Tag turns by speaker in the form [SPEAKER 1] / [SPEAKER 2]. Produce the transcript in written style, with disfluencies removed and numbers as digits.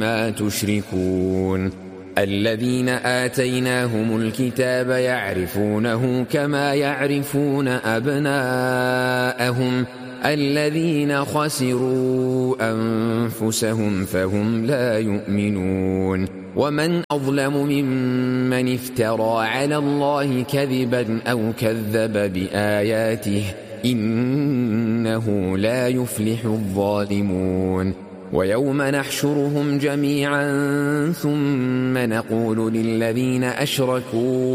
[SPEAKER 1] بما تشركون الذين آتيناهم الكتاب يعرفونه كما يعرفون أبناءهم الذين خسروا أنفسهم فهم لا يؤمنون ومن أظلم ممن افترى على الله كذبا أو كذب بآياته إنه لا يفلح الظالمون ويوم نحشرهم جميعا ثم نقول للذين أشركوا